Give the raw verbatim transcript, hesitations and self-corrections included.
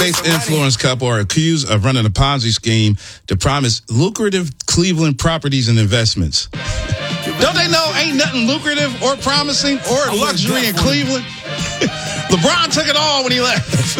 Faith influence couple are accused of running a Ponzi scheme to promise lucrative Cleveland properties and investments. Don't they know ain't nothing lucrative or promising or luxury in Cleveland? LeBron took it all when he left.